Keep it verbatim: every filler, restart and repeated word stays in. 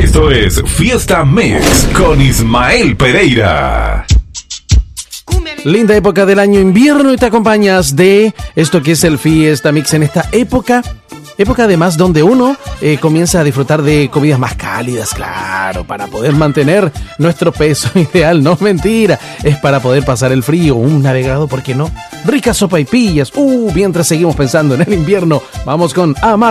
Esto es Fiesta Mix con Ismael Pereira. Linda época del año, invierno, y te acompañas de esto que es el Fiesta Mix en esta época. Época además donde uno eh, comienza a disfrutar de comidas más cálidas, claro, para poder mantener nuestro peso ideal. No, mentira, es para poder pasar el frío, un navegado, ¿por qué no? Ricas sopaipillas, uh, mientras seguimos pensando en el invierno, vamos con Amar.